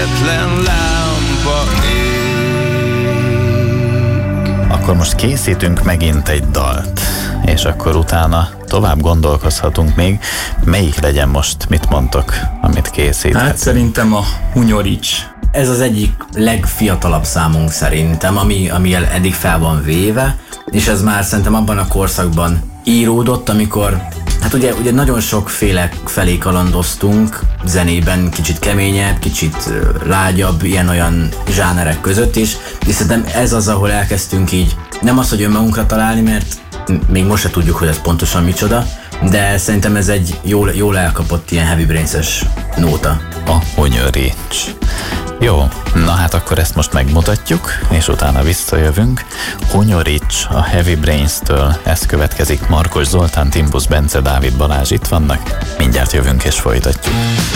egyetlen lámpa ég. Akkor most készítünk megint egy dalt, és akkor utána tovább gondolkozhatunk még. Melyik legyen most, mit mondtok, amit készíthetünk? Hát szerintem a Hunyorics. Ez az egyik legfiatalabb számunk szerintem, ami eddig fel van véve, és ez már szerintem abban a korszakban íródott, amikor hát ugye nagyon sokféle felé kalandoztunk zenében, kicsit keményebb, kicsit lágyabb, ilyen-olyan zsánerek között is, és szerintem ez az, ahol elkezdtünk így, nem az, hogy önmagunkra találni, mert még most se tudjuk, hogy ez pontosan micsoda, de szerintem ez egy jól elkapott ilyen Heavy Brains-es nóta. A Hunyorics. Jó, na hát akkor ezt most megmutatjuk, és utána visszajövünk. Hunyorics a Heavy Brains-től, ez következik. Markos Zoltán, Timbusz Bence, Dávid Balázs itt vannak. Mindjárt jövünk és folytatjuk.